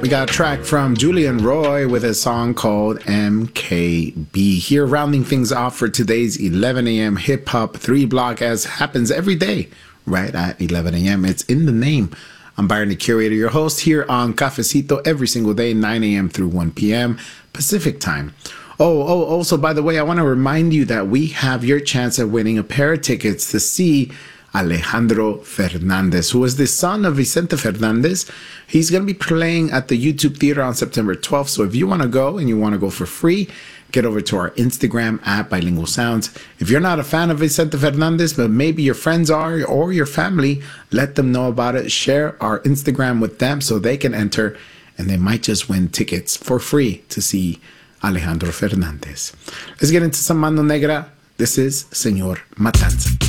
We got a track from Julian Roy with a song called MKB. Here, rounding things off for today's 11 a.m. hip hop 3 block, as happens every day, right at 11 a.m. It's in the name. I'm Byron, the curator, your host here on Cafecito every single day, 9 a.m. through 1 p.m. Pacific time. Also, by the way, I want to remind you that we have your chance at winning a pair of tickets to see Alejandro Fernandez, who is the son of Vicente Fernandez. He's going to be playing at the YouTube Theater on September 12th. So if you want to go and you want to go for free, get over to our Instagram at Bilingual Sounds. If you're not a fan of Vicente Fernandez, but maybe your friends are or your family, let them know about it. Share our Instagram with them so they can enter, and they might just win tickets for free to see Alejandro Fernandez. Let's get into some Mano Negra. This is Señor Matanza.